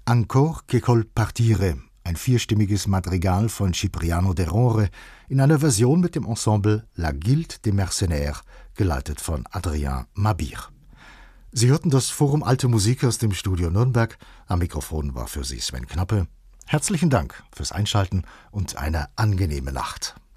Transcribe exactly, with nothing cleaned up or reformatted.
Ancor che col partire, ein vierstimmiges Madrigal von Cipriano de Rore in einer Version mit dem Ensemble La Guilde des Mercenaires, geleitet von Adrien Mabir. Sie hörten das Forum Alte Musik aus dem Studio Nürnberg. Am Mikrofon war für Sie Sven Knappe. Herzlichen Dank fürs Einschalten und eine angenehme Nacht.